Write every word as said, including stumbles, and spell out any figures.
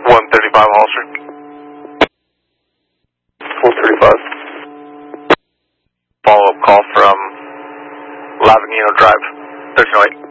one thirty-five Hall Street. one thirty-five. Follow-up call from Lavagino Drive, thirteen oh eight.